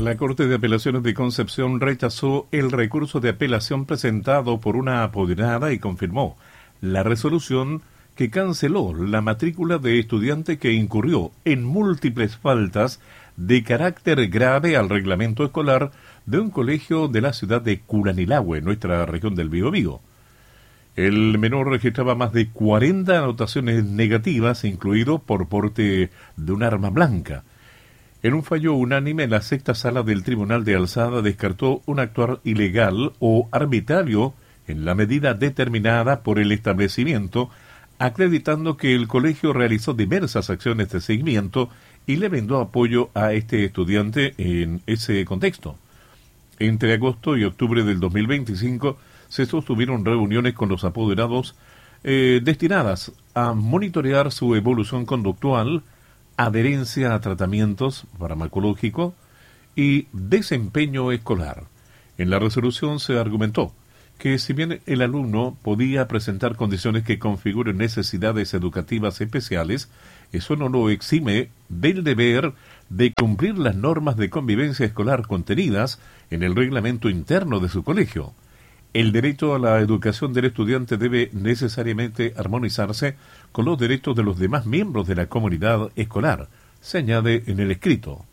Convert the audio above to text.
La Corte de Apelaciones de Concepción rechazó el recurso de apelación presentado por una apoderada y confirmó la resolución que canceló la matrícula de estudiante que incurrió en múltiples faltas de carácter grave al reglamento escolar de un colegio de la ciudad de Curanilahue, en nuestra región del Biobío. El menor registraba más de 40 anotaciones negativas, incluido por porte de un arma blanca. En un fallo unánime, la sexta sala del Tribunal de Alzada descartó un actuar ilegal o arbitrario en la medida determinada por el establecimiento, acreditando que el colegio realizó diversas acciones de seguimiento y le brindó apoyo a este estudiante en ese contexto. Entre agosto y octubre del 2025 se sostuvieron reuniones con los apoderados destinadas a monitorear su evolución conductual, adherencia a tratamientos farmacológicos y desempeño escolar. En la resolución se argumentó que si bien el alumno podía presentar condiciones que configuren necesidades educativas especiales, eso no lo exime del deber de cumplir las normas de convivencia escolar contenidas en el reglamento interno de su colegio. El derecho a la educación del estudiante debe necesariamente armonizarse con los derechos de los demás miembros de la comunidad escolar, se añade en el escrito.